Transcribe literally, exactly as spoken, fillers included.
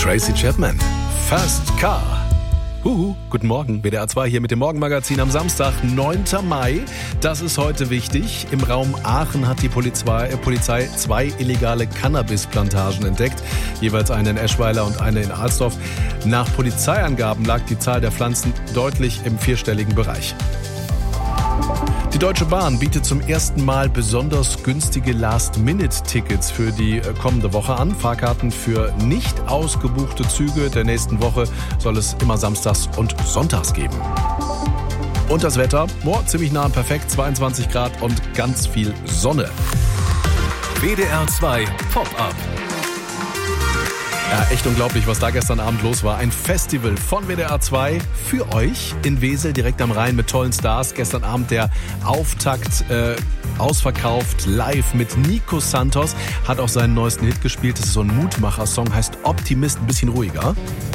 Tracy Chapman, Fast Car. Huhu, guten Morgen, W D R zwei hier mit dem Morgenmagazin am Samstag, neunten Mai. Das ist heute wichtig. Im Raum Aachen hat die Polizei, äh, Polizei zwei illegale Cannabisplantagen entdeckt. Jeweils eine in Eschweiler und eine in Alsdorf. Nach Polizeiangaben lag die Zahl der Pflanzen deutlich im vierstelligen Bereich. Die Deutsche Bahn bietet zum ersten Mal besonders günstige Last-Minute-Tickets für die kommende Woche an. Fahrkarten für nicht ausgebuchte Züge der nächsten Woche soll es immer samstags und sonntags geben. Und das Wetter, oh, ziemlich nah und perfekt, zweiundzwanzig Grad und ganz viel Sonne. W D R zwei Pop-Up. Ja, echt unglaublich, was da gestern Abend los war. Ein Festival von W D R zwei für euch in Wesel, direkt am Rhein mit tollen Stars. Gestern Abend der Auftakt äh, ausverkauft, live mit Nico Santos. Hat auch seinen neuesten Hit gespielt. Das ist so ein Mutmacher-Song, heißt Optimist, ein bisschen ruhiger.